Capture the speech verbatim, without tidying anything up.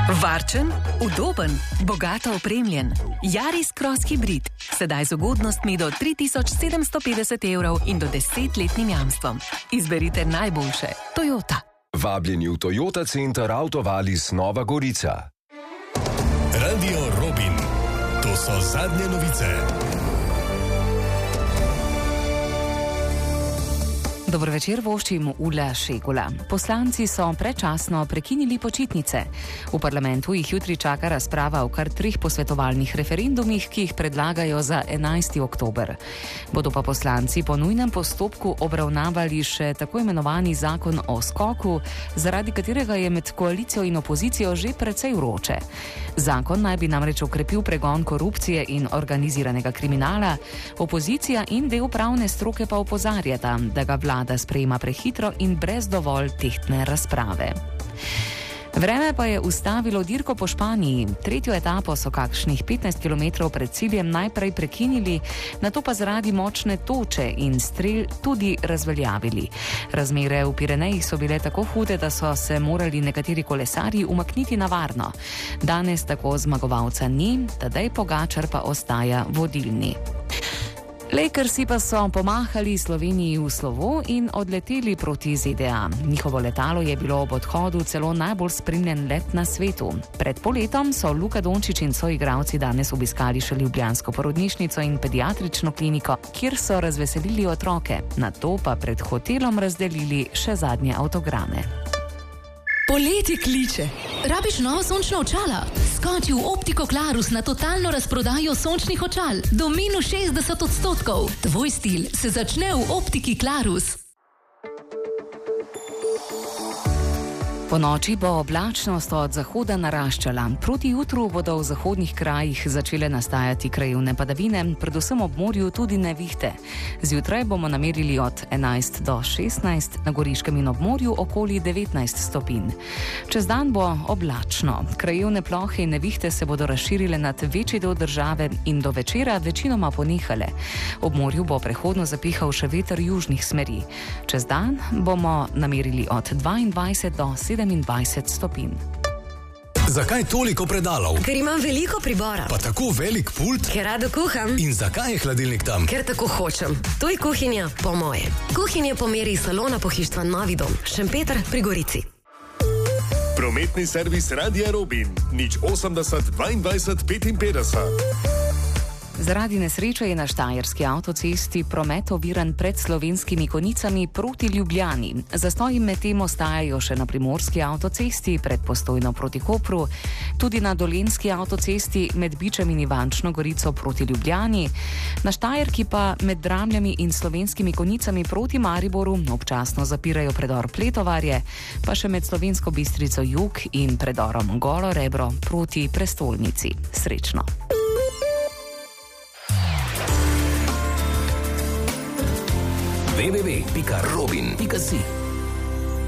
Varčen, udoben, bogato opremljen. Yaris Cross Hybrid. Sedaj z ugodnostmi do tri tisoč sedemsto petdeset evrov in do desetletnim jamstvom. Izberite najboljše. Toyota. Vabljeni v Toyota Center Autovalis Nova Gorica. Radio Robin. To so zadnje novice. Dobro večer, voščim Ula Šegula. Poslanci so predčasno prekinili počitnice. V parlamentu jih jutri čaka razprava o kar treh posvetovalnih referendumih, ki jih predlagajo za enajsti oktober. Bodo pa poslanci po nujnem postopku obravnavali še tako imenovani zakon o skoku, zaradi katerega je med koalicijo in opozicijo že precej vroče. Zakon naj bi namreč okrepil pregon korupcije in organiziranega kriminala, opozicija in del pravne stroke pa opozarjata, da ga vlada da sprejema prehitro in brez dovolj tehtne razprave. Vreme pa je ustavilo dirko po Španiji. Tretjo etapo so kakšnih petnajst kilometrov pred ciljem najprej prekinili, nato pa zaradi močne toče in strel tudi razveljavili. Razmere v Pirenejih so bile tako hude, da so se morali nekateri kolesarji umakniti na varno. Danes tako zmagovalca ni, Tadej Pogačar pa ostaja vodilni. Lakersi pa so pomahali Sloveniji v slovo in odleteli proti Z D A. Njihovo letalo je bilo ob odhodu celo najbolj spremljen let na svetu. Pred poletom so Luka Dončić in soigralci danes obiskali še ljubljansko porodnišnico in pediatrično kliniko, kjer so razveselili otroke, nato pa pred hotelom razdelili še zadnje avtograme. Poleti kliče. Rabiš novo sončno očala? Skoči v Optiko Klarus na totalno razprodajo sončnih očal. Do minus šestdeset odstotkov. Tvoj stil se začne v Optiki Klarus. Po noči bo oblačnost od zahoda naraščala. Proti jutru bodo v zahodnih krajih začele nastajati krajevne padavine, predvsem ob morju tudi nevihte. Zjutraj bomo namerili od enajst do šestnajst, na Goriškem in ob morju okoli devetnajst stopinj. Čez dan bo oblačno. Krajevne plohe in nevihte se bodo razširile nad večji del države in do večera večinoma ponehale. Ob morju bo prehodno zapihal še veter južnih smeri. Čez dan bomo namerili od dvaindvajset do sedemindvajset stopinj. Zakaj toliko predalov? Ker imam veliko pribora. Pa tako velik pult? Ker rado kuham. In zakaj je hladilnik tam? Ker tako hočem. To je kuhinja po moje. Kuhinja po meri salona pohištva Novi dom. Šempeter pri Gorici. Prometni servis Radia Robin. nič osemdeset dvaindvajset petinpetdeset. Zaradi nesreče je na štajerski avtocesti promet oviran pred Slovenskimi Konicami proti Ljubljani. Zastoji medtem ostajajo še na primorski avtocesti pred Postojno proti Kopru, tudi na dolenjski avtocesti med Bičem in Ivančno Gorico proti Ljubljani, na Štajerki pa med Dramljami in Slovenskimi Konicami proti Mariboru občasno zapirajo predor Pletovarje, pa še med Slovensko Bistrico jug in predorom Golo Rebro proti prestolnici. Srečno! w w w pika robin pika si